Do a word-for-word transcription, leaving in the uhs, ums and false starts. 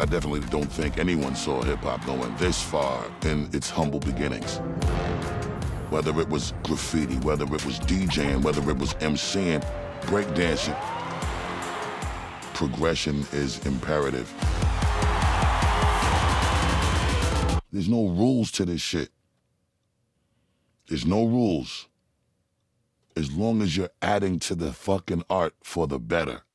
I definitely don't think anyone saw hip-hop going this far in its humble beginnings. Whether it was graffiti, whether it was DJing, whether it was MCing, breakdancing, progression is imperative. There's no rules to this shit. There's no rules. As long as you're adding to the fucking art for the better.